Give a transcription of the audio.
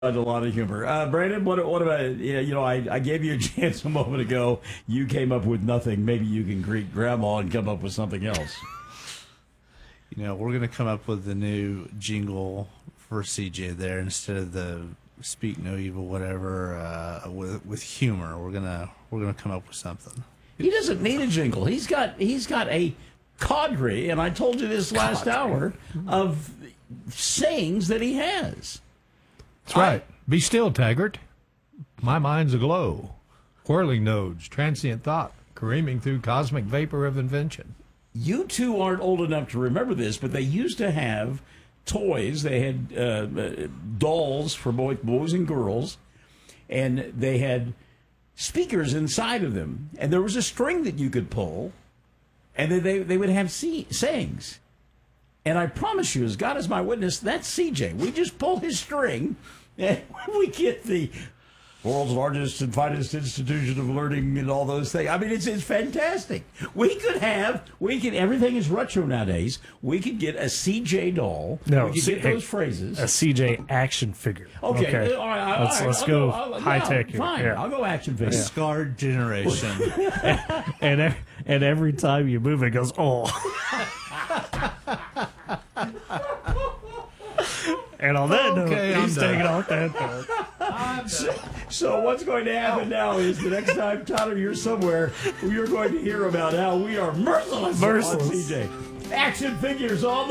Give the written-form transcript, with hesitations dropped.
A lot of humor. Brandon, what about, I gave you a chance a moment ago. You came up with nothing. Maybe you can greet Grandma and come up with something else. We're going to come up with the new jingle for CJ there instead of the speak no evil, whatever, with humor. We're gonna come up with something. He doesn't need a jingle. He's got a cadre, and I told you this last hour, of sayings that he has. That's right. Be still, Taggart. My mind's aglow. Whirling nodes, transient thought, careening through cosmic vapor of invention. You two aren't old enough to remember this, but they used to have toys. They had dolls for both boys and girls, and they had speakers inside of them. And there was a string that you could pull, and then they would have sayings. And I promise you, as God is my witness, that's CJ. We just pull his string, and we get the world's largest and finest institution of learning and all those things. I mean, it's fantastic. Everything is retro nowadays. We could get a CJ doll. No, we could get those phrases. A CJ action figure. Okay. All right. Let's go high tech here. Fine. Yeah. I'll go action figure. Scarred generation. and every time you move, it goes, oh. And on that note, he's taking off that part. So what's going to happen now is the next time, Tyler, you're somewhere, you're going to hear about how we are merciless. On CJ. Action figures all